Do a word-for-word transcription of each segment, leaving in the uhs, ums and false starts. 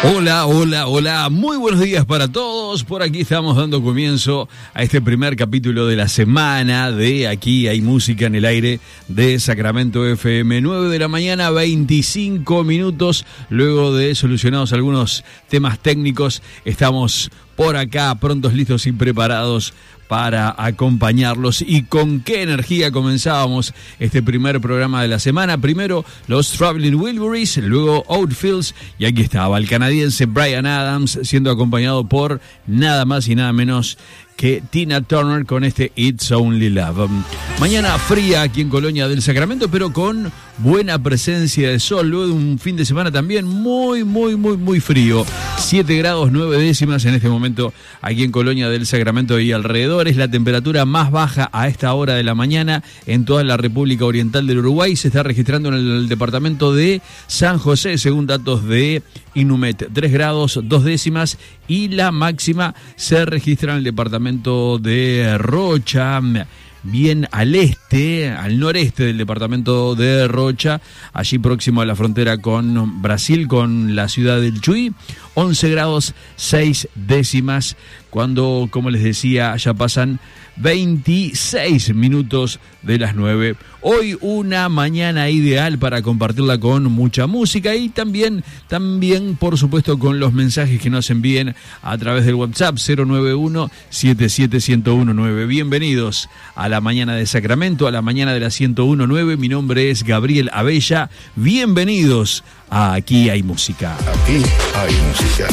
Hola, hola, hola, muy buenos días para todos. Por aquí estamos dando comienzo a este primer capítulo de la semana de Aquí hay música en el aire de Sacramento F M. nueve de la mañana, veinticinco minutos. Luego de solucionados algunos temas técnicos, estamos por acá prontos, listos y preparados para acompañarlos. ¿Y con qué energía comenzábamos este primer programa de la semana? Primero los Traveling Wilburys, luego Outfields, y aquí estaba el canadiense Bryan Adams siendo acompañado por nada más y nada menos que Tina Turner con este It's Only Love. Mañana fría aquí en Colonia del Sacramento, pero con buena presencia de sol. Luego de un fin de semana también muy, muy, muy, muy frío. siete grados nueve décimas en este momento aquí en Colonia del Sacramento y alrededor. Es la temperatura más baja a esta hora de la mañana en toda la República Oriental del Uruguay. Se está registrando en el departamento de San José, según datos de Inumet, tres grados dos décimas, y la máxima se registra en el departamento de Rocha, bien al este, al noreste del departamento de Rocha, allí próximo a la frontera con Brasil, con la ciudad del Chuy, once grados seis décimas, cuando, como les decía, ya pasan veintiséis minutos de las nueve. Hoy una mañana ideal para compartirla con mucha música y también, también por supuesto, con los mensajes que nos envíen a través del WhatsApp cero nueve uno siete siete uno cero uno nueve. Bienvenidos a la mañana de Sacramento, a la mañana de la ciento uno punto nueve. Mi nombre es Gabriel Abella. Bienvenidos a Aquí hay música. Aquí hay música.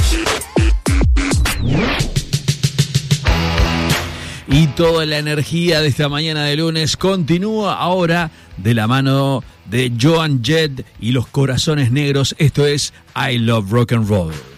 Y toda la energía de esta mañana de lunes continúa ahora de la mano de Joan Jett y los Corazones Negros. Esto es I Love Rock and Roll.